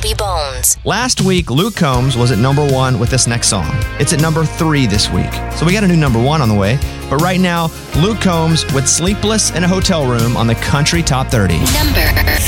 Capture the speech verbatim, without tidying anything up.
Bobby Bones. Last week, Luke Combs was at number one with this next song. It's at number three this week. So we got a new number one on the way. But right now, Luke Combs with Sleepless in a Hotel Room on the Country Top thirty. Number